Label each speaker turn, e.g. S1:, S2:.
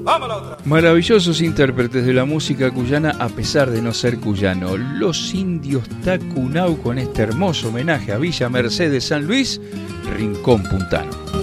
S1: Vamos a la otra.
S2: Maravillosos intérpretes de la música cuyana a pesar de no ser cuyano. Los Indios Tacunau con este hermoso homenaje a Villa Mercedes San Luis, Rincón Puntano.